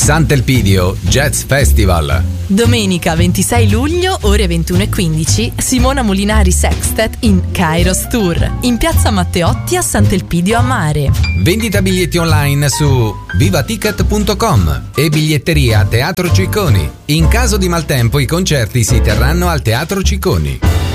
Sant'Elpidio Jazz Festival. Domenica 26 luglio, ore 21:15, Simona Molinari Sextet in Kairos Tour, in piazza Matteotti a Sant'Elpidio a Mare. Vendita biglietti online su vivaticket.com e biglietteria Teatro Cicconi. In caso di maltempo i concerti si terranno al Teatro Cicconi.